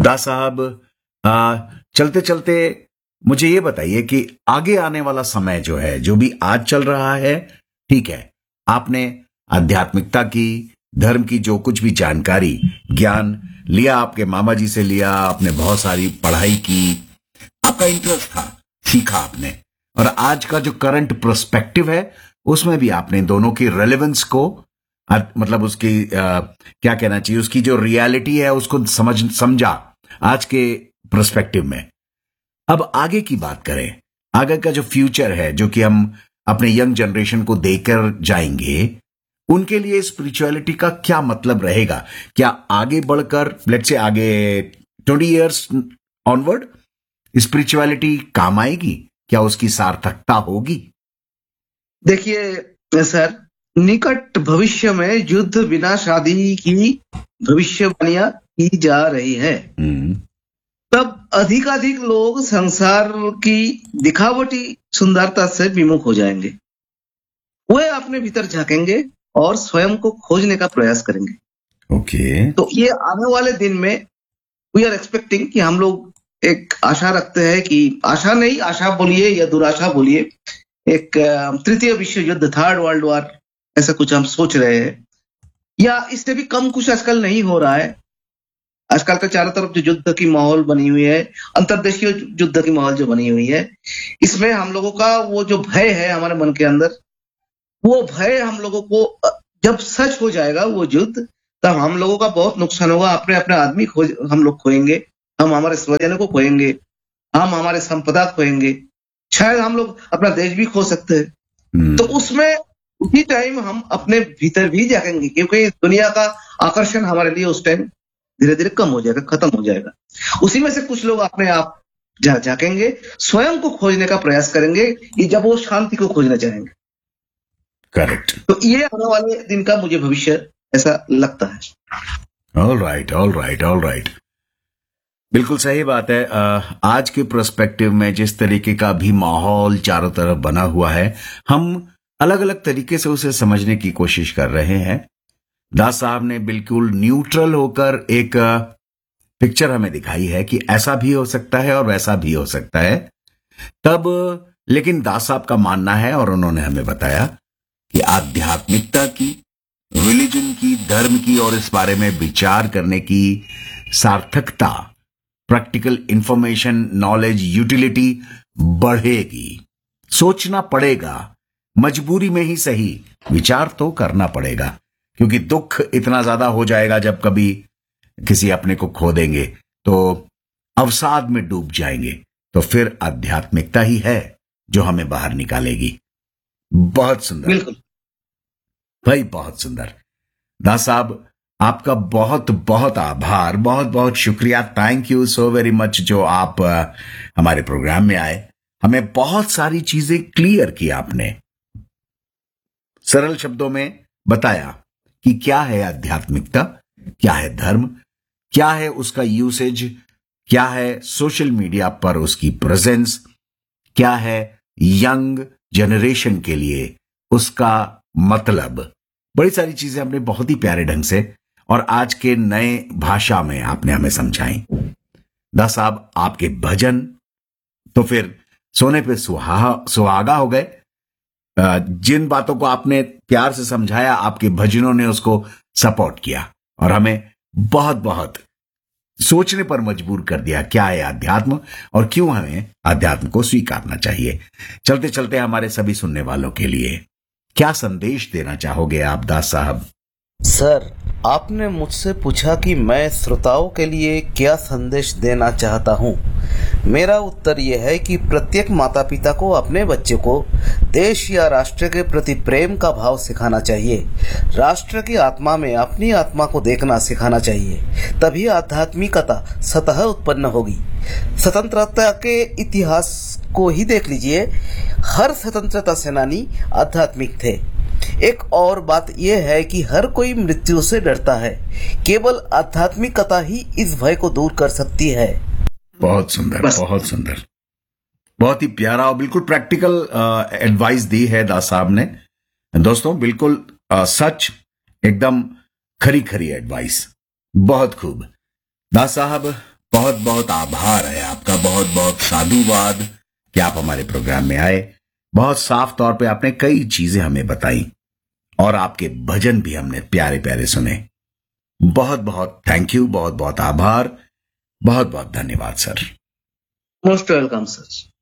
दास साहब, चलते चलते मुझे ये बताइए कि आगे आने वाला समय जो है, जो भी आज चल रहा है, ठीक है, आपने आध्यात्मिकता की, धर्म की जो कुछ भी जानकारी, ज्ञान लिया, आपके मामा जी से लिया, आपने बहुत सारी पढ़ाई की, आपका इंटरेस्ट था, सीखा आपने, और आज का जो करंट पर्सपेक्टिव है उसमें भी आपने दोनों की रेलेवेंस को, मतलब उसकी क्या कहना चाहिए, उसकी जो रियलिटी है उसको समझा आज के पर्सपेक्टिव में। अब आगे की बात करें, आगे का जो फ्यूचर है, जो कि हम अपने यंग जनरेशन को देकर जाएंगे, उनके लिए स्पिरिचुअलिटी का क्या मतलब रहेगा? क्या आगे बढ़कर, लेट्स से आगे 20 इयर्स ऑनवर्ड स्पिरिचुअलिटी काम आएगी? क्या उसकी सार्थकता होगी? देखिए सर, निकट भविष्य में युद्ध बिना शादी की भविष्यवाणियां की जा रही है। तब अधिकाधिक लोग संसार की दिखावटी सुंदरता से विमुख हो जाएंगे। वे अपने भीतर झांकेंगे और स्वयं को खोजने का प्रयास करेंगे। ओके। तो ये आने वाले दिन में वी आर एक्सपेक्टिंग कि हम लोग एक आशा रखते हैं कि, आशा नहीं, आशा बोलिए या दुराशा बोलिए, एक तृतीय विश्व युद्ध, थर्ड वर्ल्ड वॉर, ऐसा कुछ हम सोच रहे हैं, या इससे भी कम कुछ आजकल नहीं हो रहा है। आजकल का चारों तरफ जो युद्ध की माहौल बनी हुई है, अंतर्देशीय युद्ध की माहौल जो बनी हुई है, इसमें हम लोगों का वो जो भय है हमारे मन के अंदर, वो भय हम लोगों को जब सच हो जाएगा वो युद्ध, तब हम लोगों का बहुत नुकसान होगा। अपने अपने आदमी हम लोग खोएंगे, हम हमारे स्वजनों को खोएंगे, हम हमारे संपदा खोएंगे, शायद हम लोग अपना देश भी खो सकते हैं। तो उसमें उसी टाइम हम अपने भीतर भी जाएंगे, क्योंकि दुनिया का आकर्षण हमारे लिए उस टाइम धीरे धीरे कम हो जाएगा, खत्म हो जाएगा। उसी में से कुछ लोग अपने आप झांकेंगे, स्वयं को खोजने का प्रयास करेंगे, कि जब वो शांति को खोजना चाहेंगे। करेक्ट। तो ये आने वाले दिन का मुझे भविष्य ऐसा लगता है। All right. बिल्कुल सही बात है। आज के पर्सपेक्टिव में जिस तरीके का भी माहौल चारों तरफ बना हुआ है, हम अलग अलग तरीके से उसे समझने की कोशिश कर रहे हैं। दास साहब ने बिल्कुल न्यूट्रल होकर एक पिक्चर हमें दिखाई है कि ऐसा भी हो सकता है और वैसा भी हो सकता है। तब लेकिन दास साहब का मानना है, और उन्होंने हमें बताया कि आध्यात्मिकता की, रिलीजन की, धर्म की, और इस बारे में विचार करने की सार्थकता, प्रैक्टिकल इंफॉर्मेशन, नॉलेज, यूटिलिटी बढ़ेगी। सोचना पड़ेगा, मजबूरी में ही सही, विचार तो करना पड़ेगा, क्योंकि दुख इतना ज्यादा हो जाएगा जब कभी किसी अपने को खो देंगे तो अवसाद में डूब जाएंगे। तो फिर आध्यात्मिकता ही है जो हमें बाहर निकालेगी। बहुत सुंदर, बिल्कुल भाई, बहुत सुंदर। दास साहब, आपका बहुत बहुत आभार, बहुत बहुत शुक्रिया, thank you so very much, जो आप हमारे प्रोग्राम में आए, हमें बहुत सारी चीजें क्लियर की आपने, सरल शब्दों में बताया कि क्या है आध्यात्मिकता, क्या है धर्म, क्या है उसका यूसेज, क्या है सोशल मीडिया पर उसकी प्रेजेंस, क्या है यंग जनरेशन के लिए उसका मतलब। बड़ी सारी चीजें आपने बहुत ही प्यारे ढंग से और आज के नए भाषा में आपने हमें समझाई। दास साहब, आपके भजन तो फिर सोने पे सुहागा हो गए। जिन बातों को आपने प्यार से समझाया, आपके भजनों ने उसको सपोर्ट किया और हमें बहुत बहुत सोचने पर मजबूर कर दिया, क्या है अध्यात्म और क्यों हमें अध्यात्म को स्वीकारना चाहिए। चलते चलते हमारे सभी सुनने वालों के लिए क्या संदेश देना चाहोगे आप, दास साहब? सर, आपने मुझसे पूछा कि मैं श्रोताओं के लिए क्या संदेश देना चाहता हूँ। मेरा उत्तर यह है कि प्रत्येक माता पिता को अपने बच्चे को देश या राष्ट्र के प्रति प्रेम का भाव सिखाना चाहिए। राष्ट्र की आत्मा में अपनी आत्मा को देखना सिखाना चाहिए, तभी आध्यात्मिकता स्वतः उत्पन्न होगी। स्वतंत्रता के इतिहास को ही देख लीजिए, हर स्वतंत्रता सेनानी आध्यात्मिक थे। एक और बात यह है कि हर कोई मृत्यु से डरता है, केवल आध्यात्मिकता ही इस भय को दूर कर सकती है। बहुत सुंदर, बहुत सुंदर, बहुत ही प्यारा और बिल्कुल प्रैक्टिकल एडवाइस दी है दास साहब ने। दोस्तों, बिल्कुल सच, एकदम खरी खरी एडवाइस, बहुत खूब। दास साहब, बहुत बहुत आभार है आपका, बहुत बहुत साधुवाद कि आप हमारे प्रोग्राम में आए। बहुत साफ तौर पे आपने कई चीजें हमें बताई और आपके भजन भी हमने प्यारे प्यारे सुने। बहुत बहुत थैंक यू, बहुत बहुत आभार, बहुत बहुत धन्यवाद सर। Most welcome sir.